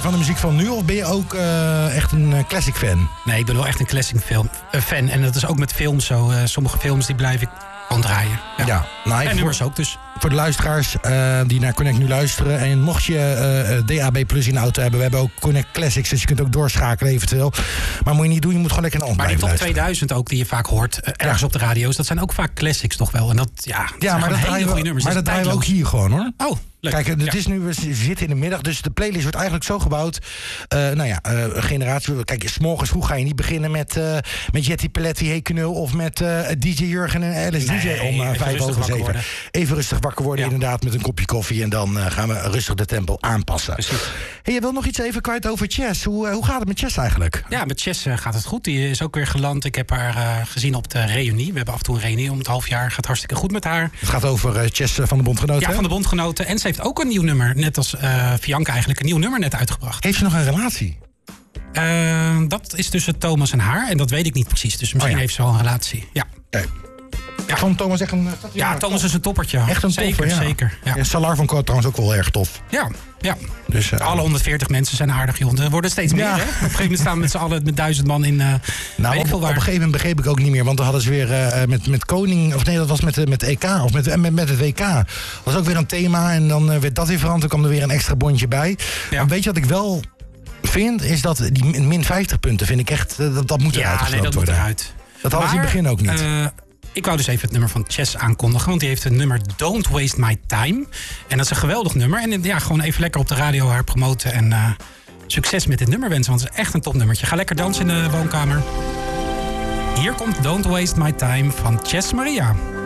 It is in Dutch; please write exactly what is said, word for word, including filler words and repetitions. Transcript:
meer van de muziek van nu? Of ben je ook uh, echt een uh, classic fan? Nee, ik ben wel echt een classic film, uh, fan. En dat is ook met films zo. Uh, sommige films die blijf ik gewoon draaien. Ja, ja nou, en nummers ook dus. Voor de luisteraars uh, die naar Connect nu luisteren. En mocht je uh, D A B Plus in de auto hebben. We hebben ook Connect Classics. Dus je kunt ook doorschakelen eventueel. Maar moet je niet doen. Je moet gewoon lekker een ander blijven luisteren. Maar die top luisteren. tweeduizend ook die je vaak hoort. Uh, ergens ja. op de radio's. Dat zijn ook vaak classics toch wel. En dat, ja, dat ja maar dat draaien we, nummers. maar dat draaien we ook hier gewoon hoor. Oh. Leuk. Kijk, het ja. is nu, we zitten in de middag, dus de playlist wordt eigenlijk zo gebouwd. Uh, nou ja, uh, een generatie. Kijk, 's morgens vroeg ga je niet beginnen met, uh, met Jetty Paletti, Hey Knul of met uh, D J Jurgen en Alice nee, D J om uh, vijf over zeven. Even rustig wakker worden, ja. inderdaad, met een kopje koffie en dan uh, gaan we rustig de tempo aanpassen. Hey, je wil nog iets even kwijt over Chess. Hoe, uh, hoe gaat het met Chess eigenlijk? Ja, met Chess uh, gaat het goed. Die is ook weer geland. Ik heb haar uh, gezien op de reunie. We hebben af en toe een reunie om het half jaar. Gaat hartstikke goed met haar. Het gaat over uh, Chess van de Bondgenoten. Ja, van de Bondgenoten. En ze heeft ook een nieuw nummer. Net als uh, Bianca eigenlijk een nieuw nummer net uitgebracht. Heeft ze nog een relatie? Uh, dat is tussen Thomas en haar. En dat weet ik niet precies. Dus misschien oh ja. heeft ze wel een relatie. Ja. Okay. Ja. Vond Thomas echt een... Ja, Thomas top. is een toppertje. Echt een zeker, topper, ja. Zeker, ja. En Salar vond ik trouwens ook wel erg tof. Ja, ja. Dus, uh, alle honderdveertig mensen zijn aardig, joh. Er worden steeds meer, ja. hè? Op een gegeven moment staan we met z'n allen met duizend man in... Uh, nou, op, op een gegeven moment begreep ik ook niet meer. Want dan hadden ze weer uh, met, met Koning... Of nee, dat was met, met E K. Of met, met, met het W K. Dat was ook weer een thema. En dan uh, werd dat weer veranderd. Dan kwam er weer een extra bondje bij. Ja. Maar weet je wat ik wel vind? Is dat die min vijftig punten vind ik echt... Uh, dat, dat moet eruit ja, nee, dat worden. moet eruit. Dat hadden ze in het begin ook niet. Uh, Ik wou dus even het nummer van Chess aankondigen. Want die heeft een nummer Don't Waste My Time. En dat is een geweldig nummer. En ja, gewoon even lekker op de radio haar promoten. En uh, succes met dit nummer wensen. Want het is echt een topnummertje. Ga lekker dansen in de woonkamer. Hier komt Don't Waste My Time van Chess Maria.